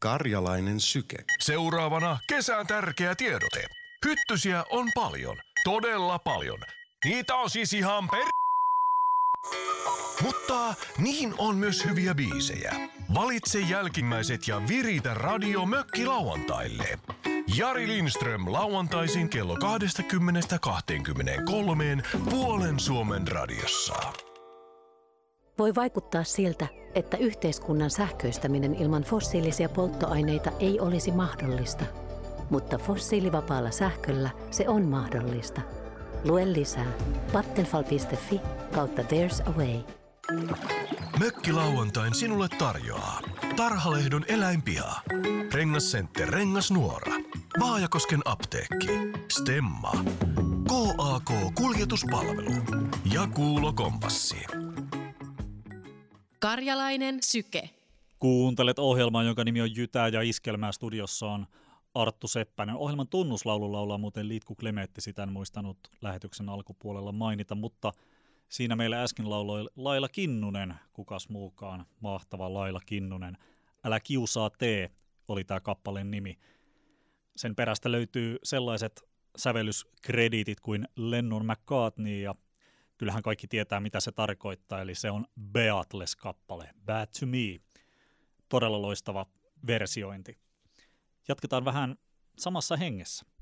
Karjalainen syke. Seuraavana kesän tärkeä tiedote. Hyttysiä on paljon, todella paljon. Niitä on siis ihan Mutta niihin on myös hyviä biisejä. Valitse jälkimmäiset ja viritä radio mökkilauantaille. Jari Lindström lauantaisin kello 20:23 puolen Suomen radiossa. Voi vaikuttaa siltä, että yhteiskunnan sähköistäminen ilman fossiilisia polttoaineita ei olisi mahdollista. Mutta fossiilivapaalla sähköllä se on mahdollista. Lue lisää vattenfall.fi/there's a way. Mökkilauantain sinulle tarjoaa Tarhalehdon eläinpiha, Rengascenter Rengasnuora, Vaajakosken apteekki, Stemma, KAK Kuljetuspalvelu ja Kuulo Kompassi. Karjalainen syke. Kuuntelet ohjelmaa, jonka nimi on Jytää ja Iskelmää. Studiossa on Arttu Seppänen. Ohjelman tunnuslaulu laulaa muuten Liitku Klemetti, sitä en muistanut lähetyksen alkupuolella mainita, mutta siinä meillä äsken lauloi Laila Kinnunen, kukas muukaan, mahtava Laila Kinnunen. Älä kiusaa tee oli tämä kappaleen nimi. Sen perästä löytyy sellaiset sävellyskrediitit kuin Lennon McCartney, ja kyllähän kaikki tietää, mitä se tarkoittaa, eli se on Beatles-kappale, Bad to Me. Todella loistava versiointi. Jatketaan vähän samassa hengessä.